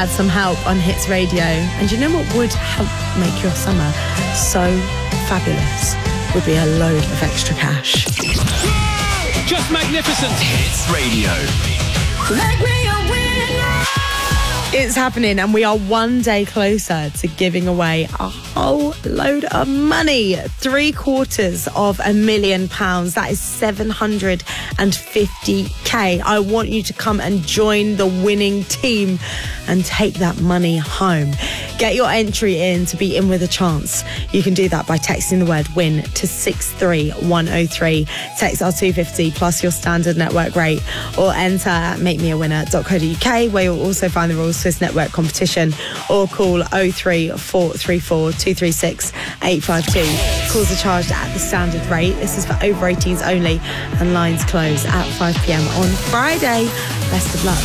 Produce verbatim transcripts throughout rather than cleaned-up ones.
had some help on Hits Radio. And you know what would help make your summer so fabulous? Would be a load of extra cash. Just magnificent. Hits Radio. Make me a winner. It's happening, and we are one day closer to giving away a whole load of money. Three quarters of a million pounds. That is seven hundred fifty k. I want you to come and join the winning team and take that money home. Get your entry in to be in with a chance. You can do that by texting the word WIN to six three one oh three. Text R two fifty plus your standard network rate, or enter at make me a winner dot co dot u k, where you'll also find the rules Swiss Network competition, or call oh three four three four two three six eight five two. Calls are charged at the standard rate. This is for over eighteens only, and lines close at five p m on Friday. Best of luck.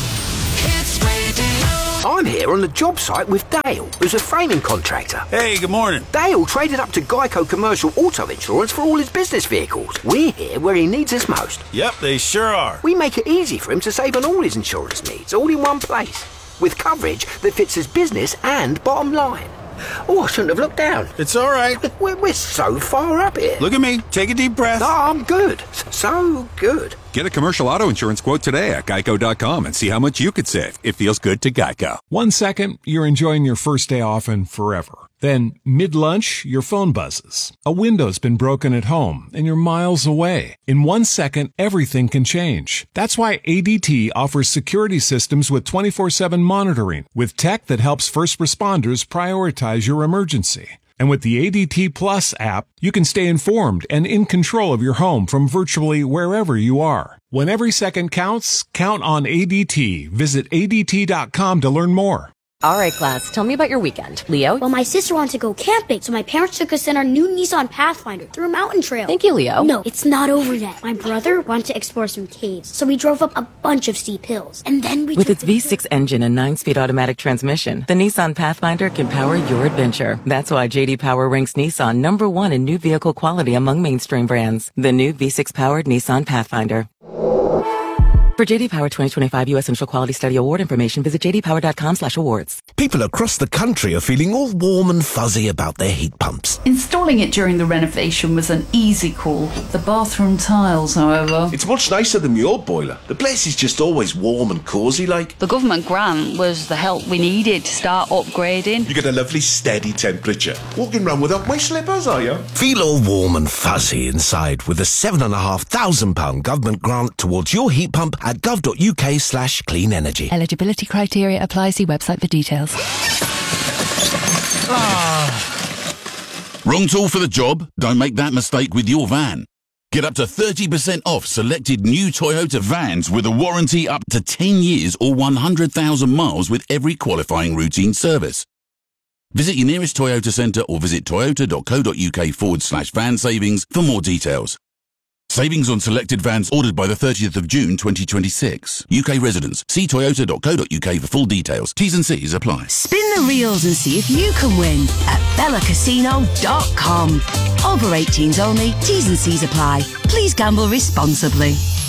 I'm here on the job site with Dale, who's a framing contractor. Hey, good morning. Dale traded up to Geico Commercial Auto Insurance for all his business vehicles. We're here where he needs us most. Yep, they sure are. We make it easy for him to save on all his insurance needs, all in one place, with coverage that fits his business and bottom line. Oh, I shouldn't have looked down. It's all right. We're, we're so far up here. Look at me. Take a deep breath. Oh, I'm good. So good. Get a commercial auto insurance quote today at geico dot com and see how much you could save. It feels good to Geico. One second, you're enjoying your first day off and forever. Then, mid-lunch, your phone buzzes. A window's been broken at home, and you're miles away. In one second, everything can change. That's why A D T offers security systems with twenty-four seven monitoring, with tech that helps first responders prioritize your emergency. And with the A D T Plus app, you can stay informed and in control of your home from virtually wherever you are. When every second counts, count on A D T. Visit A D T dot com to learn more. All right, class, tell me about your weekend. Leo? Well, my sister wanted to go camping, so my parents took us in our new Nissan Pathfinder through a mountain trail. Thank you, Leo. No, it's not over yet. My brother wanted to explore some caves, so we drove up a bunch of steep hills. And then we... With its V six engine and nine-speed automatic transmission, the Nissan Pathfinder can power your adventure. That's why J D Power ranks Nissan number one in new vehicle quality among mainstream brands. The new V six-powered Nissan Pathfinder. For J D Power twenty twenty-five U S Central Quality Study Award information, visit j d power dot com slash awards. People across the country are feeling all warm and fuzzy about their heat pumps. Installing it during the renovation was an easy call. The bathroom tiles, however... It's much nicer than my old boiler. The place is just always warm and cosy like. The government grant was the help we needed to start upgrading. You get a lovely steady temperature. Walking around without my slippers, are you? Feel all warm and fuzzy inside with a seven and a half thousand pound government grant towards your heat pump at gov dot u k slash clean energy. Eligibility criteria apply. See website for details. Ah. Wrong tool for the job? Don't make that mistake with your van. Get up to thirty percent off selected new Toyota vans with a warranty up to ten years or one hundred thousand miles with every qualifying routine service. Visit your nearest Toyota centre or visit toyota dot co dot u k forward slash van savings for more details. Savings on selected vans ordered by the thirtieth of June twenty twenty-six. U K residents, see toyota dot co dot u k for full details. T's and C's apply. Spin the reels and see if you can win at bella casino dot com. Over eighteens only, T's and C's apply. Please gamble responsibly.